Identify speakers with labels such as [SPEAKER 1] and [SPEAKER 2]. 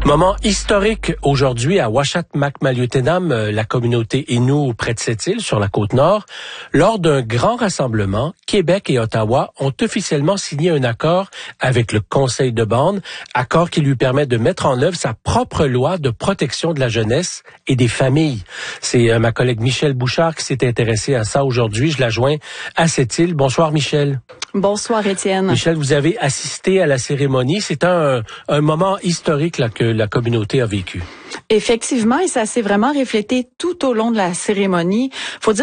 [SPEAKER 1] Moment historique aujourd'hui à Uashat-Makmaliutenam, la communauté Innu près de cette île sur la côte nord. Lors d'un grand rassemblement, Québec et Ottawa ont officiellement signé un accord avec le Conseil de bande, accord qui lui permet de mettre en œuvre sa propre loi de protection de la jeunesse et des familles. C'est ma collègue Michèle Bouchard qui s'est intéressée à ça aujourd'hui. Je la joins à cette île. Bonsoir Michèle.
[SPEAKER 2] Bonsoir Étienne.
[SPEAKER 1] Michèle, vous avez assisté à la cérémonie. C'est un moment historique là, que la communauté a vécu.
[SPEAKER 2] Effectivement, et ça s'est vraiment reflété tout au long de la cérémonie. Faut dire